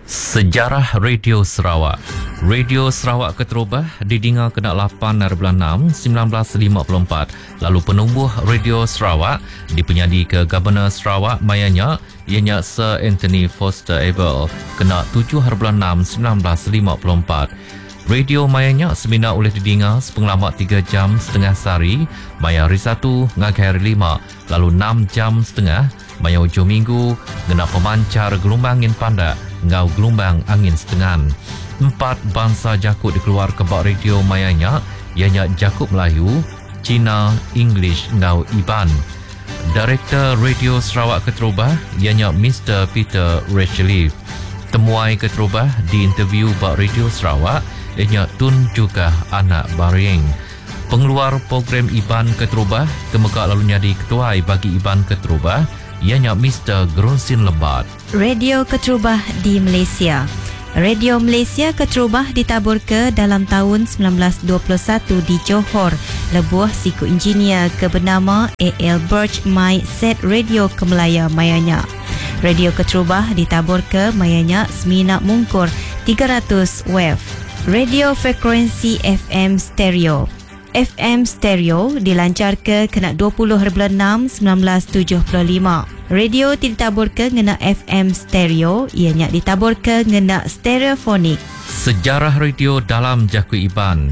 Sejarah Radio Sarawak. Radio Sarawak Keterubah didengar kena 8/6 1954. Lalu penumbuh Radio Sarawak dipenyadi ke Governor Sarawak mayanya ianya Sir Anthony Foster Abel kena 7/6 1954. Radio mayanya semina oleh didengar sepenglamat 3 jam setengah sehari, maya hari 1 ngagai hari 5, lalu 6 jam setengah, maya hujung minggu, gena pemancar gelombang angin pandak, ngau gelombang angin setengah. 4 bangsa jakut dikeluar ke bak radio mayanya, ianya Jakut Melayu, Cina, English, ngau Iban. Direktur Radio Sarawak Keterubah, ianya Mr. Peter Rachelief. Temuai Keterubah di interview bak Radio Sarawak, ianya Tun juga anak Baring. Pengeluar program Iban Keterubah, kemekak lalu jadi ketuai bagi Iban Keterubah, ianya Mr. Grunsin Lebat. Radio Keterubah di Malaysia. Radio Malaysia Keterubah ditabur ke dalam tahun 1921 di Johor, lebuh siku engineer ke bernama A.L. Birch My Set Radio ke Melaya mayanya. Radio Keterubah ditabur ke mayanya semina mungkur 300 WAV. Radio Frekuensi FM Stereo. FM Stereo dilancar ke kena 20/6 1975. Radio ditabur ke ngena FM Stereo, ianya ditabur ke ngena stereofonik. Sejarah radio dalam Jakut Iban.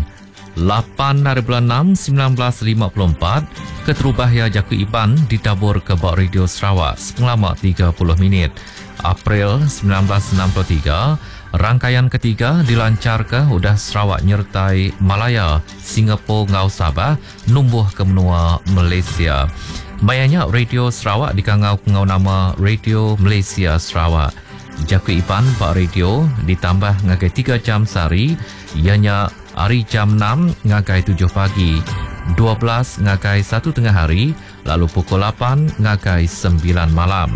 8/6 1954, Keterubah ya Jakut Iban ditabur ke bak Radio Sarawak selama 30 minit. April 1963, rangkaian ketiga dilancar ke udah Sarawak nyertai Malaya, Singapura ngau Sabah, numbuh ke menua Malaysia. Bayanya Radio Sarawak dikangau ngau nama Radio Malaysia Sarawak. Jakut Iban bak radio ditambah ngagai 3 jam sehari, ianya hari jam 6 ngagai 7 pagi, 12 ngagai 1 tengah hari, lalu pukul 8 ngagai 9 malam.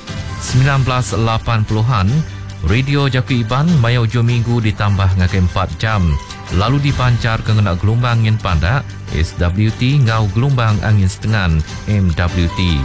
1980-an, Radio Jakut Iban maya hujung minggu ditambah ngagai 4 jam, lalu dipancar ke ngena gelombang angin pandak SWT ngau gelombang angin setengah MWT.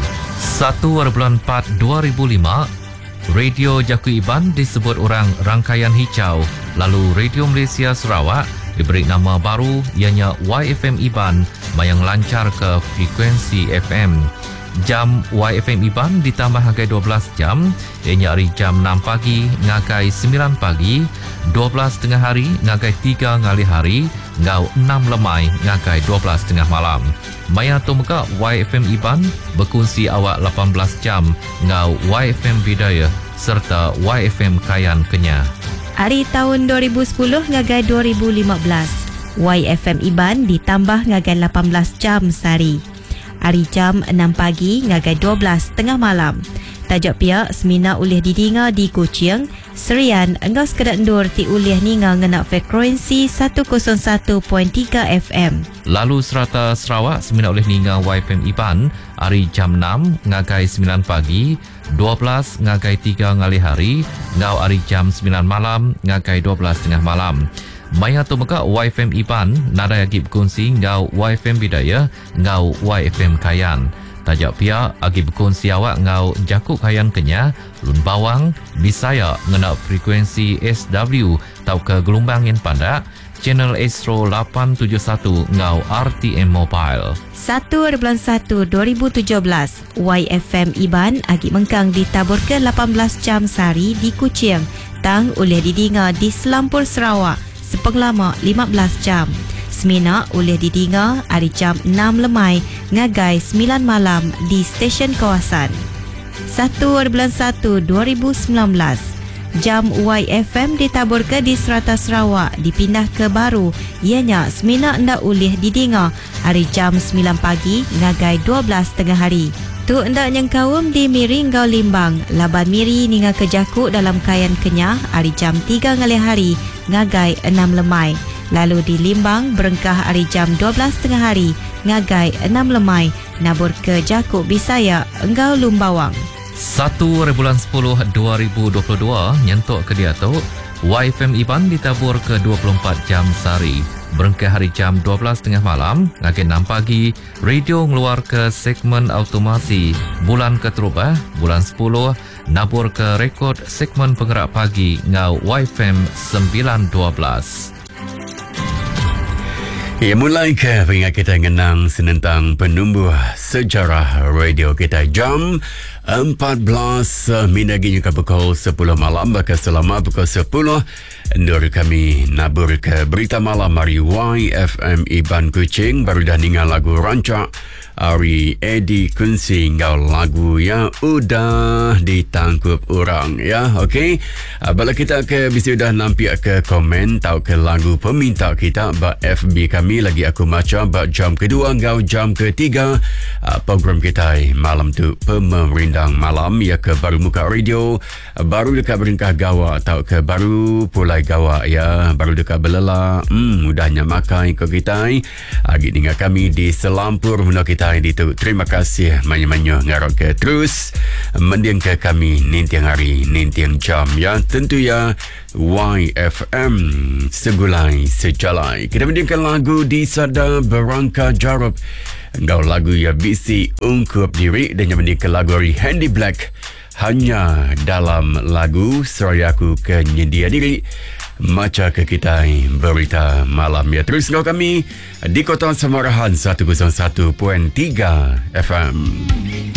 1/4 2005, Radio Jakut Iban disebut orang rangkaian hijau, lalu Radio Malaysia Sarawak diberi nama baru ianya YFM Iban mayang lancar ke frekuensi FM. Jam YFM Iban ditambah ngagai 12 jam, ianya hari jam 6 pagi ngagai 9 pagi, 12 tengah hari ngagai 3 ngali hari, ngau 6 lemai ngagai 12 tengah malam. Maya tumeka YFM Iban berkongsi awak 18 jam, ngau YFM Bidaya serta YFM Kayan Kenyah. Hari tahun 2010 ngagai 2015, YFM Iban ditambah ngagai 18 jam sehari. Hari jam 6 pagi ngagai 12 tengah malam. Tajuk pihak semina oleh didengar di Kuching, Serian engkau sekedak ndur ti oleh ninga ngena frekuensi 101.3 FM. Lalu serata Sarawak semina oleh ninga YFM Iban hari jam 6 ngagai 9 pagi, 12 ngagai 3 ngali hari, ngau hari jam 9 malam ngagai 12 tengah malam. Maya tu meka YFM Iban nada agi berkongsi ngau YFM Bidaya ngau YFM Kayan. Tajak pia agi berkongsi awak ngau Jakut Kayan Kenyah, Lun Bawang, Bisaya ngena frekuensi SW tau ke gelombang angin pandak, Channel Astro 871 ngau RTM Mobile. 1/1 2017, YFM Iban agi mengkang ditabur ke 18 jam sehari di Kuching, tang oleh didengar di Selampur Sarawak sepenglama 15 jam. Semina oleh didengar hari jam 6 lemai ngagai 9 malam di stesen kawasan. 1/1 2019, jam YFM ditabur ke di Serata Sarawak dipindah ke baru, ianya semina ndak oleh didengar hari jam 9 pagi ngagai 12 tengah hari. Tu ndak nyengkawum di Miri ngau Limbang, laban Miri ninga ke Jakut dalam Kayan Kenyah hari jam 3 ngali hari ngagai 6 lemai. Lalu di Limbang berengkah hari jam 12 tengah hari ngagai 6 lemai, nabur ke Jakut Bisaya engkau Lumbawang. 1/10 2022 nyentuk ke dia tu YFM Iban ditabur ke 24 jam sehari. Berengkah hari jam 12 tengah malam ngagai 6 pagi, radio ngeluar ke segmen automasi bulan Keterubah, bulan 10 nabur ke rekod segmen penggerak pagi ngau YFM 912. Ya, mulai ke peringkat kita mengenang senentang penumbuh sejarah radio kita jam 14 minagi ke pukul 10 malam. Maka selama pukul 10 Nur kami nabur ke berita malam hari YFM Iban Kuching. Baru dah dengar lagu rancak Ari Eddie Kunsi ngau lagu yang udah ditangkup orang ya. Okey, bala kita ke bisa dah nampak ke komen tahu ke lagu peminta kita ba FB kami lagi aku macam ba jam kedua ngau jam ketiga program kita malam tu pemerindang malam ya ke baru muka radio baru dekat beringkah gawa tahu ke baru pulai gawa ya baru dekat belela mudahnya makan ke kita agi dengan kami di Selampur mula kita itu. Terima kasih banyak-banyak ngarok ke terus mendiang ke kami nintiang hari nintiang jam ya. Tentu ya YFM segulai sejalai. Kita mendiangkan lagu di Sada Berangka Jarab. Engkau lagu ya bisi ungkup diri dan yang mendiangkan lagu dari Handy Black. Hanya dalam lagu Serayaku Kenyedia Diri. Macam ke kita berita malam ya. Terus kau kami di Kota Samarahan 101.3 FM.